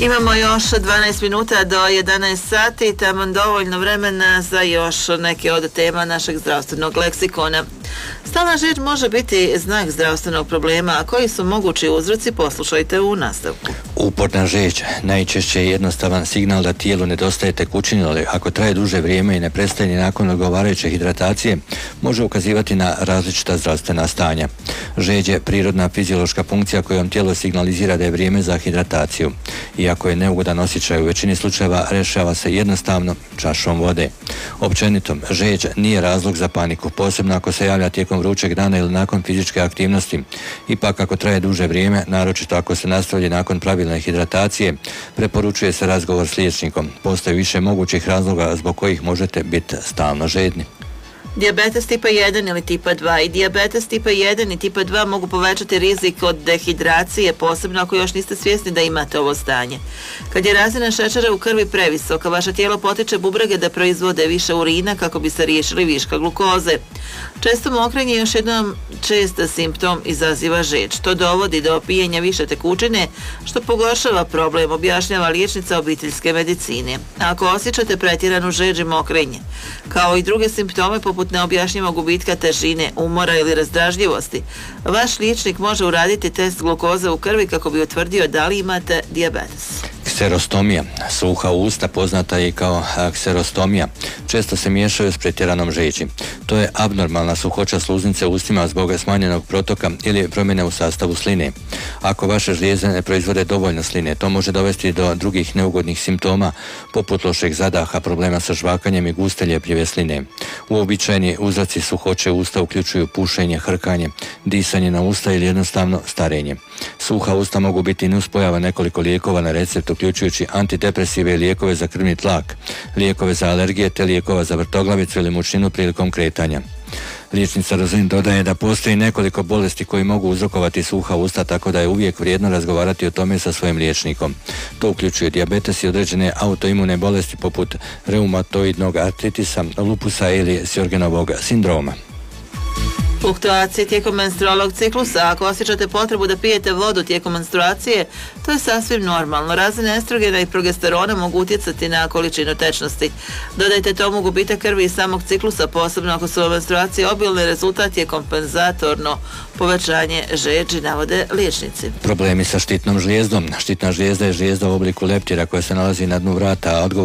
Imamo još 12 minuta do 11 sati, tamo dovoljno vremena za još neke od tema našeg zdravstvenog leksikona. Stalna žeđ može biti znak zdravstvenog problema, a koji su mogući uzroci, poslušajte u nastavku. Uporna žeđ najčešće je jednostavan signal da tijelu nedostaje tekućine, ali ako traje duže vrijeme i ne prestaje nakon odgovarajuće hidratacije, može ukazivati na različita zdravstvena stanja. Žeđ je prirodna fiziološka funkcija kojom tijelo signalizira da je vrijeme za hidrataciju. Iako je neugodan osjećaj, u većini slučajeva rješava se jednostavno čašom vode. Općenito, žeđ nije razlog za paniku, posebno ako se javlja tijekom vrućeg dana ili nakon fizičke aktivnosti. Ipak ako traje duže vrijeme, naročito ako se nastavlja nakon pravilne hidratacije, preporučuje se razgovor s liječnikom. Postoji više mogućih razloga zbog kojih možete biti stalno žedni. Dijabetes tipa 1 ili tipa 2 i dijabetes tipa 1 i tipa 2 mogu povećati rizik od dehidracije, posebno ako još niste svjesni da imate ovo stanje. Kad je razina šećera u krvi previsoka, vaše tijelo potiče bubrege da proizvode više urina kako bi se riješili viška glukoze. Često mokrenje još jednom čest simptom izaziva žeđ. To dovodi do pijenja više tekućine, što pogoršava problem, objašnjava liječnica obiteljske medicine. Ako osjećate pretjeranu žeđ i mokrenje, kao i druge simptome poput neobjašnjivog gubitka težine, umora ili razdražljivosti, vaš liječnik može uraditi test glukoze u krvi kako bi utvrdio da li imate dijabetes. Kserostomija, suha usta, poznata je i kao kserostomija, često se miješaju s pretjeranom žeđi. To je abnormalna suhoća sluznice u ustima zbog smanjenog protoka ili promjene u sastavu sline. Ako vaše žlijeze ne proizvode dovoljno sline, to može dovesti do drugih neugodnih simptoma, poput lošeg zadaha, problema sa žvakanjem i guste ljepljive sline. Uobičajeni uzroci suhoće usta uključuju pušenje, hrkanje, disanje na usta ili jednostavno starenje. Suha usta mogu biti nuspojava nekoliko lijekova na recept, uključujući antidepresive, lijekove za krvni tlak, lijekove za alergije te lijekova za vrtoglavicu ili mučninu prilikom kretanja. Liječnica Rozin dodaje da postoji nekoliko bolesti koji mogu uzrokovati suha usta, tako da je uvijek vrijedno razgovarati o tome sa svojim liječnikom. To uključuje dijabetes i određene autoimune bolesti poput reumatoidnog artritisa, lupusa ili Sjorgenovog sindroma. Fluktuacije tijekom menstrualnog ciklusa. Ako osjećate potrebu da pijete vodu tijekom menstruacije, to je sasvim normalno. Razine estrogena i progesterona mogu utjecati na količinu tečnosti. Dodajte tomu gubitak krvi iz samog ciklusa, posebno ako su menstruacije obilne, rezultat je kompenzatorno povećanje žeđi, navode liječnici. Problemi sa štitnom žlijezdom. Štitna žlijezda je žlijezda u obliku leptira koja se nalazi na dnu vrata, a